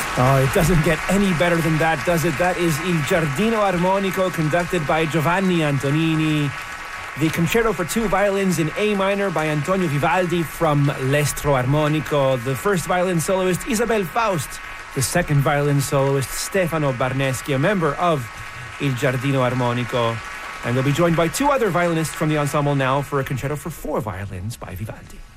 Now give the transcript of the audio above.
Oh, it doesn't get any better than that, does it? That is Il Giardino Armonico, conducted by Giovanni Antonini. The Concerto for Two Violins in A minor by Antonio Vivaldi from L'Estro Armonico. The first violin soloist, Isabel Faust. The second violin soloist, Stefano Barneschi, a member of Il Giardino Armonico. And they'll be joined by two other violinists from the ensemble now for a concerto for four violins by Vivaldi.